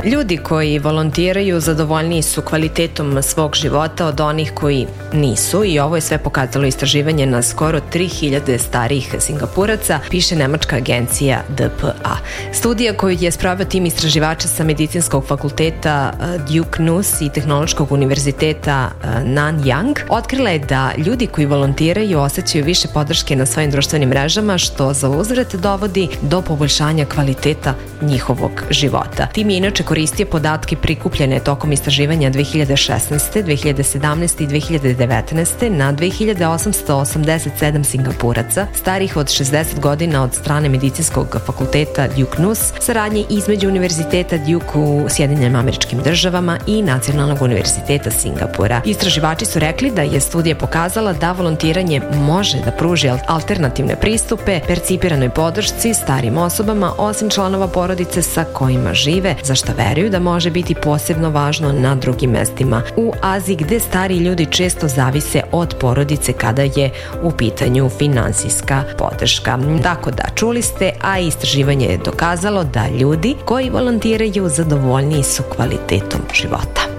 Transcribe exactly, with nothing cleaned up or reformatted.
Ljudi koji volontiraju zadovoljniji su kvalitetom svog života od onih koji nisu i ovo je sve pokazalo istraživanje na skoro tri hiljade starijih Singapuraca, piše nemačka agencija D P A. Studija koju je sproveo tim istraživača sa medicinskog fakulteta Duke Nuss i Tehnološkog univerziteta Nanyang otkrila je da ljudi koji volontiraju osjećaju više podrške na svojim društvenim mrežama, što za uzvrat dovodi do poboljšanja kvaliteta njihovog života. Tim je inače koristio podatke prikupljene tokom istraživanja dve hiljade šesnaeste, dve hiljade sedamnaeste i dve hiljade devetnaeste na dve hiljade osamsto osamdeset sedam Singapuraca starih od šezdeset godina od strane medicinskog fakulteta Duke Nuss, saradnje između univerziteta Duke u Sjedinjenim Američkim Državama i Nacionalnog univerziteta Singapura. Istraživači su rekli da je studija pokazala da volontiranje može da pruži alternativne pristupe percipiranoj podršci starim osobama osim članova porodice sa kojima žive, za što veruju da može biti posebno važno na drugim mestima u Aziji gde stari ljudi često zavise od porodice kada je u pitanju finansijska podrška. Tako da, čuli ste, a istraživanje je dokazalo da ljudi koji volontiraju zadovoljniji su kvalitetom života.